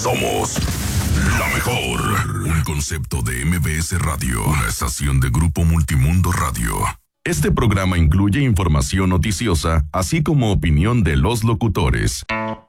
Somos la mejor. Un concepto de MBS Radio, una estación de Grupo Multimundo Radio. Este programa incluye información noticiosa, así como opinión de los locutores.